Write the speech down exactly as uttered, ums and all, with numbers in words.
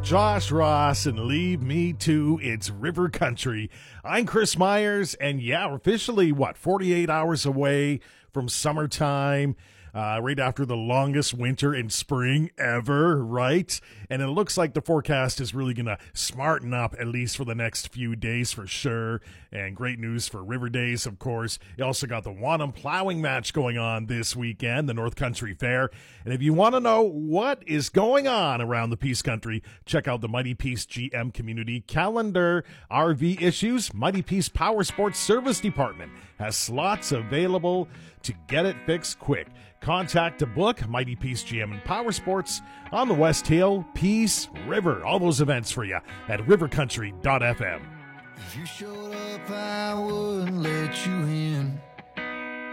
Josh Ross and Leave Me To It's River Country. I'm Chris Myers, and yeah, we're officially, what, forty-eight hours away from summertime, uh, right after the longest winter and spring ever, right? And it looks like the forecast is really going to smarten up, at least for the next few days for sure. And great news for River Days, of course. You also got the Wanham Plowing Match going on this weekend, the North Country Fair. And if you want to know what is going on around the Peace Country, check out the Mighty Peace G M Community Calendar. R V issues, Mighty Peace Power Sports Service Department has slots available to get it fixed quick. Contact to book Mighty Peace G M and Power Sports on the West Hill, Peace River. All those events for you at river country dot f m. If you showed up, I wouldn't let you in.